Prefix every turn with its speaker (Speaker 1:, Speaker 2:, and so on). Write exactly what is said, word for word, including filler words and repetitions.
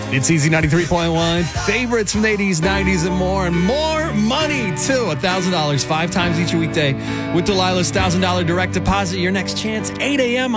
Speaker 1: It's Easy ninety-three point one. Favorites from the eighties, nineties, and more. And more money, too. one thousand dollars five times each weekday with Delilah's one thousand dollars direct deposit. Your next chance, eight a.m.